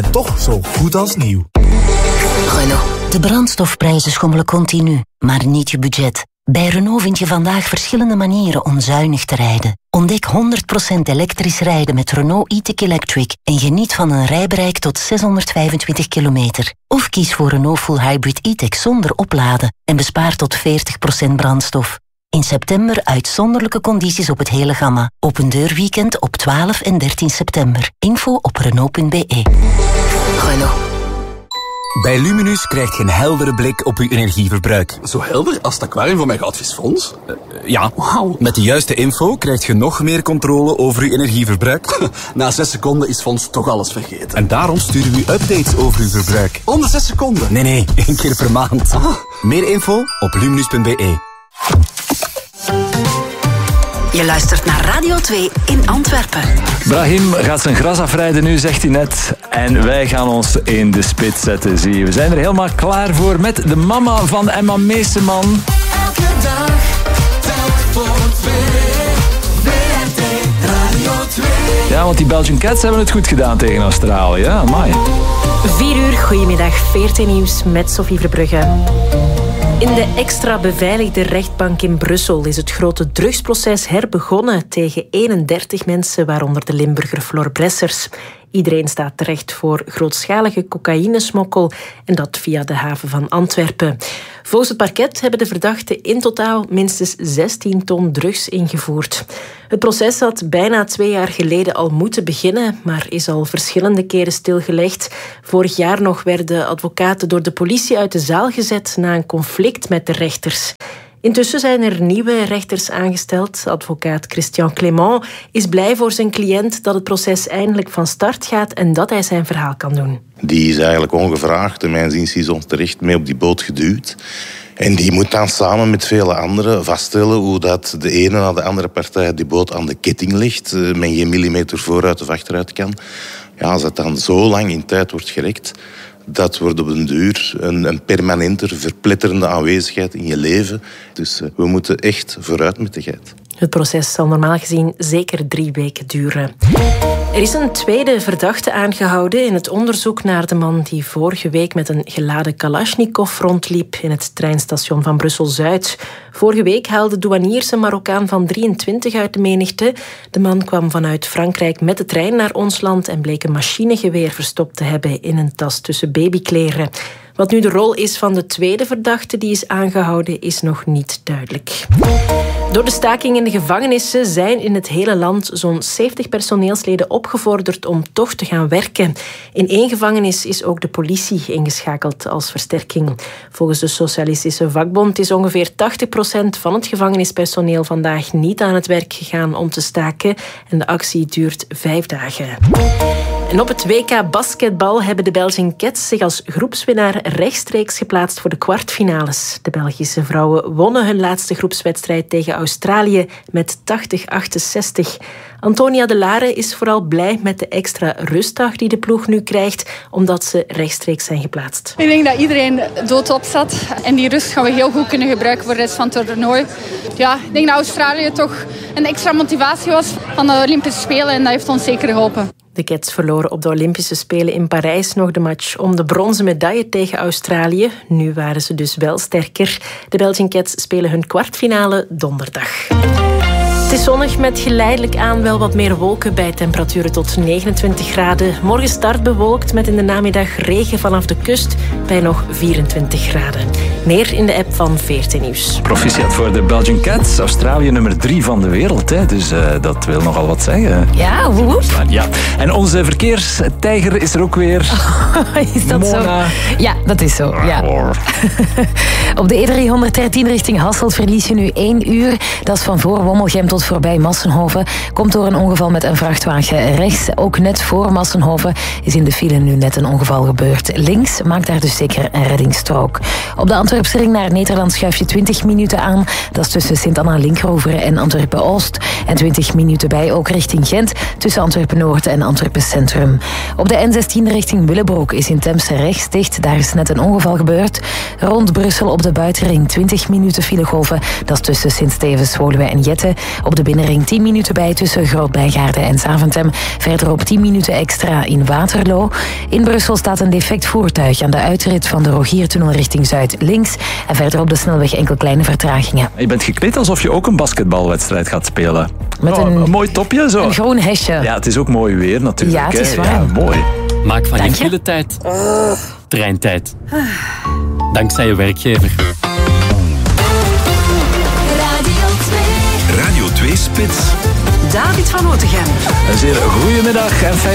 Toch zo goed als nieuw. Renault. De brandstofprijzen schommelen continu, maar niet je budget. Bij Renault vind je vandaag verschillende manieren om zuinig te rijden. Ontdek 100% elektrisch rijden met Renault e-tech Electric en geniet van een rijbereik tot 625 kilometer. Of kies voor Renault Full Hybrid e-tech zonder opladen en bespaar tot 40% brandstof. In september uitzonderlijke condities op het hele gamma. Open deurweekend op 12 en 13 september. Info op Renault.be. Renault. Bij Luminus krijg je een heldere blik op uw energieverbruik. Zo helder als het aquarium van mijn goudvisfonds? Ja, Wauw. Met de juiste info krijg je nog meer controle over uw energieverbruik. Na 6 seconden is Fonds toch alles vergeten. En daarom sturen we u updates over uw verbruik. Onder 6 seconden? Nee, 1 keer per maand. Meer info op luminus.be. Je luistert naar Radio 2 in Antwerpen. Brahim gaat zijn gras afrijden nu, zegt hij net. En wij gaan ons in de spits zetten, zie je. We zijn er helemaal klaar voor met de mama van Emma Meeseman. Elke dag, telk voor 2. WRT Radio 2. Ja, want die Belgian Cats hebben het goed gedaan tegen Australië. Ja, amai. 4 uur, goedemiddag, 14 nieuws met Sophie Verbrugge. In de extra beveiligde rechtbank in Brussel is het grote drugsproces herbegonnen tegen 31 mensen, waaronder de Limburger Flor Bressers. Iedereen staat terecht voor grootschalige cocaïnesmokkel en dat via de haven van Antwerpen. Volgens het parket hebben de verdachten in totaal minstens 16 ton drugs ingevoerd. Het proces had bijna 2 jaar geleden al moeten beginnen, maar is al verschillende keren stilgelegd. Vorig jaar nog werden advocaten door de politie uit de zaal gezet na een conflict met de rechters. Intussen zijn er nieuwe rechters aangesteld. Advocaat Christian Clément is blij voor zijn cliënt dat het proces eindelijk van start gaat en dat hij zijn verhaal kan doen. Die is eigenlijk ongevraagd en mijn zins is onterecht mee op die boot geduwd. En die moet dan samen met vele anderen vaststellen hoe dat de ene na de andere partij die boot aan de ketting legt, men geen millimeter vooruit of achteruit kan. Ja, als dat dan zo lang in tijd wordt gerekt, dat wordt op den duur een permanenter, verpletterende aanwezigheid in je leven. Dus we moeten echt vooruit met de geit. Het proces zal normaal gezien zeker 3 weken duren. Er is een tweede verdachte aangehouden in het onderzoek naar de man die vorige week met een geladen Kalashnikov rondliep in het treinstation van Brussel-Zuid. Vorige week haalde douaniers een Marokkaan van 23 uit de menigte. De man kwam vanuit Frankrijk met de trein naar ons land en bleek een machinegeweer verstopt te hebben in een tas tussen babykleren. Wat nu de rol is van de tweede verdachte die is aangehouden, is nog niet duidelijk. Door de staking in de gevangenissen zijn in het hele land zo'n 70 personeelsleden opgevorderd om toch te gaan werken. In 1 gevangenis is ook de politie ingeschakeld als versterking. Volgens de Socialistische Vakbond is ongeveer 80% van het gevangenispersoneel vandaag niet aan het werk gegaan om te staken. En de actie duurt 5 dagen. En op het WK basketbal hebben de Belgian Cats zich als groepswinnaar rechtstreeks geplaatst voor de kwartfinales. De Belgische vrouwen wonnen hun laatste groepswedstrijd tegen Australië met 80-68. Antonia de Lare is vooral blij met de extra rustdag die de ploeg nu krijgt, omdat ze rechtstreeks zijn geplaatst. Ik denk dat iedereen doodop zat en die rust gaan we heel goed kunnen gebruiken voor de rest van het toernooi. Ja, ik denk dat Australië toch een extra motivatie was van de Olympische Spelen en dat heeft ons zeker geholpen. De Cats verloren op de Olympische Spelen in Parijs nog de match om de bronzen medaille tegen Australië. Nu waren ze dus wel sterker. De Belgian Cats spelen hun kwartfinale donderdag. Het is zonnig met geleidelijk aan wel wat meer wolken bij temperaturen tot 29 graden. Morgen start bewolkt met in de namiddag regen vanaf de kust bij nog 24 graden. Meer in de app van VRT Nieuws. Proficiat voor de Belgian Cats. Australië nummer 3 van de wereld. Hè. Dus dat wil nogal wat zeggen. Ja, woep. Ja. En onze verkeerstijger is er ook weer. Is dat Mona. zo? Ja, dat is zo. Ja. Op de E313 richting Hasselt verlies je nu 1 uur. Dat is van voor Wommelgem tot voorbij Massenhoven. Komt door een ongeval met een vrachtwagen rechts. Ook net voor Massenhoven is in de file nu net een ongeval gebeurd. Links maakt daar dus zeker een reddingsstrook. Op de Antwerpse ring naar Nederland schuif je 20 minuten aan. Dat is tussen Sint-Anna-Linkrover en Antwerpen-Oost. En 20 minuten bij ook richting Gent, tussen Antwerpen-Noord en Antwerpen-Centrum. Op de N16 richting Willebroek is in Temse rechts dicht. Daar is net een ongeval gebeurd. Rond Brussel op de buitenring 20 minuten filegolven. Dat is tussen Sint-Stevens, Woluwe en Jette. Op Op de binnenring 10 minuten bij tussen Groot-Bijgaarden en Zaventem. Verderop 10 minuten extra in Waterloo. In Brussel staat een defect voertuig aan de uitrit van de Rogiertunnel richting Zuid links. En verder op de snelweg enkel kleine vertragingen. Je bent gekleed alsof je ook een basketbalwedstrijd gaat spelen. Met een mooi topje zo. Een groen hesje. Ja, het is ook mooi weer natuurlijk. Ja, het is warm. Ja, mooi. Maak van je filetijd treintijd. Dankzij je werkgever. Radio 2 Spits. David van Otegem. Een zeer goede middag en